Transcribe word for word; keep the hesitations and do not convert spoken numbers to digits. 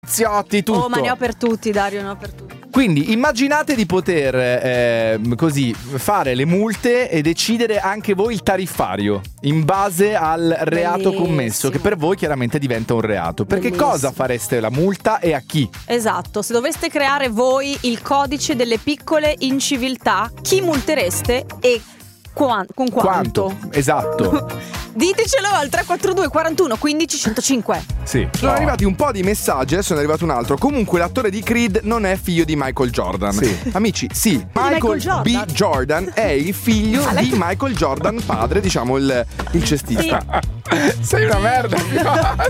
Ziotti, tutto. Oh, ma ne ho per tutti, Dario, ne ho per tutti. Quindi immaginate di poter eh, così fare le multe e decidere anche voi il tariffario in base al reato Bellissimo. commesso, che per voi chiaramente diventa un reato. Perché Bellissimo. cosa fareste la multa e a chi? Esatto, se doveste creare voi il codice delle piccole inciviltà, chi multereste e qua- con quanto? Quanto? Esatto. Ditecelo al tre quattro due quarantuno quindici centocinque. Sì. Sono arrivati un po' di messaggi, adesso ne è arrivato un altro. Comunque l'attore di Creed non è figlio di Michael Jordan. Sì. Amici, sì, Michael, Michael Jordan. B. Jordan è il figlio Ah, di lei- Michael Jordan, padre, diciamo il, il cestista. Sei una merda.